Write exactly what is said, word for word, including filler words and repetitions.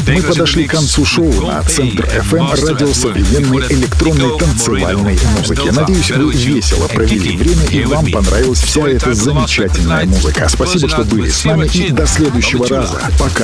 Мы подошли к концу шоу на Центр эф эм, радио современной электронной танцевальной музыки. Надеюсь, вы весело провели время и вам понравилась вся эта замечательная музыка. Спасибо, что были с нами, и до следующего раза. Пока.